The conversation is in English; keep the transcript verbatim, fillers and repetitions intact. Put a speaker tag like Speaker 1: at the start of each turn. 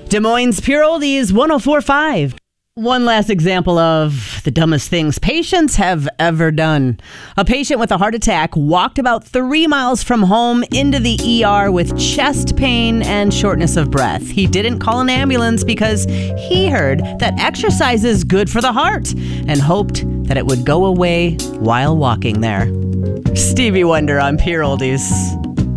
Speaker 1: Des Moines Pure Oldies one oh four point five. One last example of the dumbest things patients have ever done. A patient with a heart attack walked about three miles from home into the E R with chest pain and shortness of breath. He didn't call an ambulance because he heard that exercise is good for the heart and hoped that it would go away while walking there. Stevie Wonder on Pure Oldies.